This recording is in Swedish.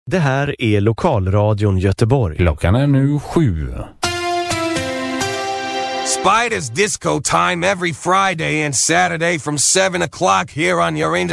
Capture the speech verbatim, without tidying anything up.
Det här är Lokalradion Göteborg. Klockan är nu sju. Spider's Disco Time every Friday and Saturday from seven o'clock here on your internet.